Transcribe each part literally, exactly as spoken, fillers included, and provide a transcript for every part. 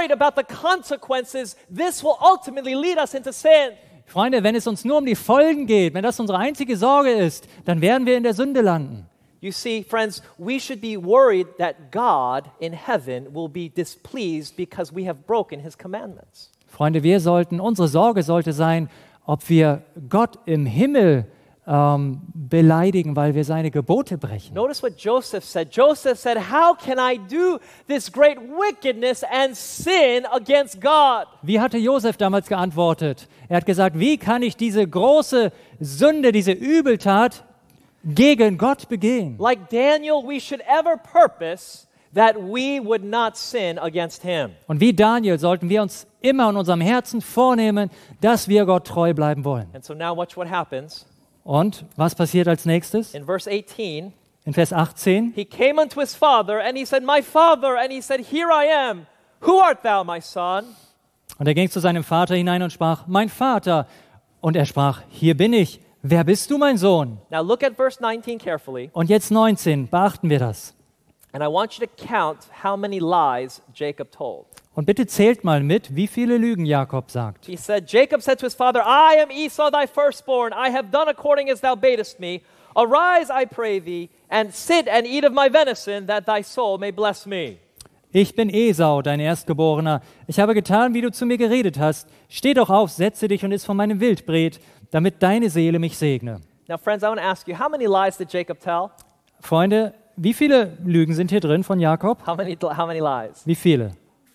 worried about the consequences, this will ultimately lead us into sin. Freunde, wenn es uns nur um die Folgen geht, wenn das unsere einzige Sorge ist, dann werden wir in der Sünde landen. You see, friends, we should be worried that God in heaven will be displeased because we have broken his commandments. Freunde, wir sollten, unsere Sorge sollte sein, ob wir Gott im Himmel ähm, beleidigen, weil wir seine Gebote brechen. Notice what Joseph said. Joseph said, how can I do this great wickedness and sin against God? Wie hatte Josef damals geantwortet? Er hat gesagt, wie kann ich diese große Sünde, diese Übeltat gegen Gott begehen? Like Daniel, we should ever purpose that we would not sin against him. Und wie Daniel sollten wir uns immer in unserem Herzen vornehmen, dass wir Gott treu bleiben wollen. And so now watch what happens. Und was passiert als nächstes? In verse eighteen, In Vers achtzehn. he came unto his father and he said, my father, and he said, here I am. Who art thou, my son? Und er ging zu seinem Vater hinein und sprach, mein Vater. Und er sprach, hier bin ich. Wer bist du, mein Sohn? Now look at verse nineteen carefully, Und jetzt neunzehn, beachten wir das. and I want you to count how many lies Jacob told. Und bitte zählt mal mit, wie viele Lügen Jakob sagt. He said, Jacob said to his father, I am Esau thy firstborn. I have done according as thou badest me. Arise, I pray thee, and sit and eat of my venison, that thy soul may bless me. Ich bin Esau, dein Erstgeborener. Ich habe getan, wie du zu mir geredet hast. Steh doch auf, setze dich und iss von meinem Wildbret, damit deine Seele mich segne. Now, friends, I want to ask you, how many lies did Jacob tell? Freunde, wie viele Lügen sind hier drin von Jakob? How many, how many lies? Wie viele?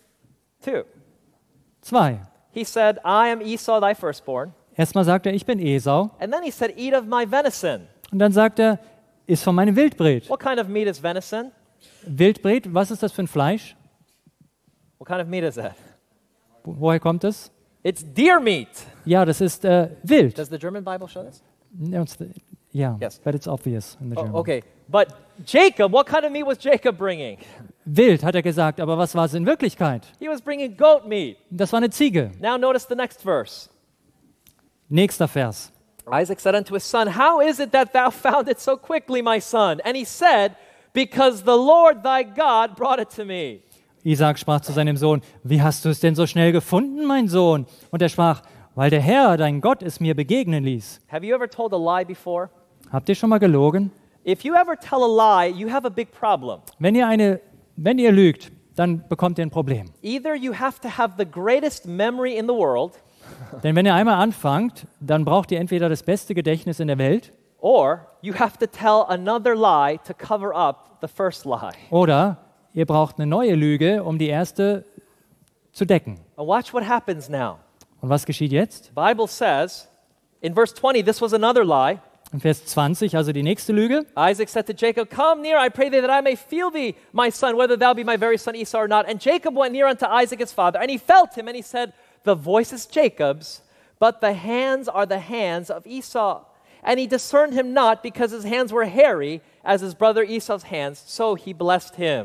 Two. Zwei. He said, I am Esau thy firstborn. Erstmal sagt er, ich bin Esau. And then he said, eat of my venison. Und dann sagt er, iss von meinem Wildbret. What kind of meat is venison? Wildbret, was ist das für ein Fleisch? What kind of meat is that? Wo- Woher kommt es? It's deer meat. Ja, das ist äh, wild. Does the German Bible show this? Ja, Yes. but it's obvious in the German. Oh, okay. But Jacob, what kind of meat was Jacob bringing? Wild, hat er gesagt, aber was war es in Wirklichkeit? He was bringing goat meat. Das war eine Ziege. Now notice the next verse. Nächster Vers. Isaac said unto his son, how is it that thou found it so quickly, my son? And he said, because the Lord thy God brought it to me. Isaac sprach zu seinem Sohn, wie hast du es denn so schnell gefunden, mein Sohn? Und er sprach, weil der Herr, dein Gott, es mir begegnen ließ. Have you ever told a lie before? Habt ihr schon mal gelogen? If you ever tell a lie, you have a big problem. Wenn ihr, eine, wenn ihr lügt, dann bekommt ihr ein Problem. Either you have to have the greatest memory in the world, Denn wenn ihr einmal anfangt, dann braucht ihr entweder das beste Gedächtnis in der Welt or you have to tell another lie to cover up the first lie. oder ihr braucht eine neue Lüge, um die erste zu decken. And watch what happens now. Und was geschieht jetzt? The Bible says, in verse twenty, this was another lie. In Vers zwanzig, also die nächste Lüge. Isaac said to Jacob, come near, I pray thee, that I may feel thee, my son, whether thou be my very son Esau or not. And Jacob went near unto Isaac his father, and he felt him, and he said, the voice is Jacob's, but the hands are the hands of Esau. And he discerned him not, because his hands were hairy, as his brother Esau's hands, so he blessed him.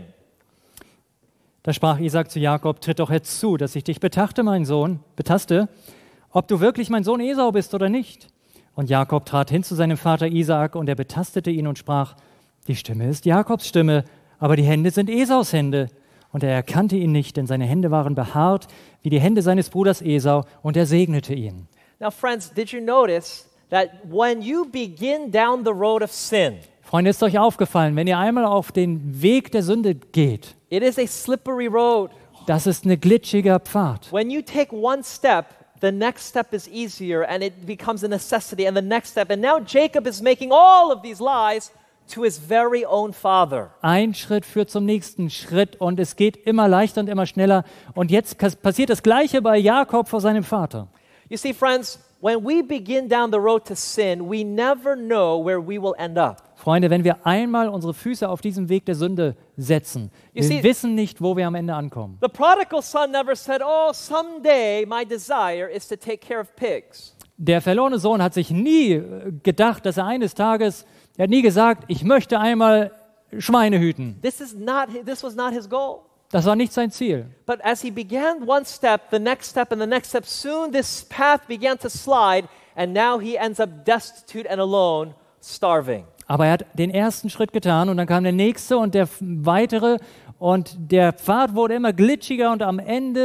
Da sprach Isaac zu Jakob, tritt doch jetzt zu, dass ich dich betachte, mein Sohn, betaste, ob du wirklich mein Sohn Esau bist oder nicht. Und Jakob trat hin zu seinem Vater Isaak und er betastete ihn und sprach, die Stimme ist Jakobs Stimme, aber die Hände sind Esaus Hände. Und er erkannte ihn nicht, denn seine Hände waren behaart wie die Hände seines Bruders Esau, und er segnete ihn. Now, friends, did you notice that when you begin down the road of sin, Freunde, ist euch aufgefallen, wenn ihr einmal auf den Weg der Sünde geht, it is a slippery road. das ist ein glitschiger Pfad. When you take one step, the next step is easier and it becomes a necessity, and the next step. And now Jacob is making all of these lies to his very own father. Ein Schritt führt zum nächsten Schritt und es geht immer leichter und immer schneller. Und jetzt kas- passiert das Gleiche bei Jakob vor seinem Vater. You see, friends, when we begin down the road to sin, we never know where we will end up. Freunde, wenn wir einmal unsere Füße auf diesem Weg der Sünde setzen, You wir see- wissen nicht, wo wir am Ende ankommen. The prodigal son never said, oh, someday my desire is to take care of pigs. Der verlorene Sohn hat sich nie äh, gedacht, dass er eines Tages, er hat nie gesagt, ich möchte einmal Schweine hüten. This is not, this was not his goal. Das war nicht sein Ziel. But as he began one step, the next step, and the next step, soon this path began to slide, and now he ends up destitute and alone, starving. Aber er hat den ersten Schritt getan und dann kam der nächste und der weitere und der Pfad wurde immer glitschiger und am Ende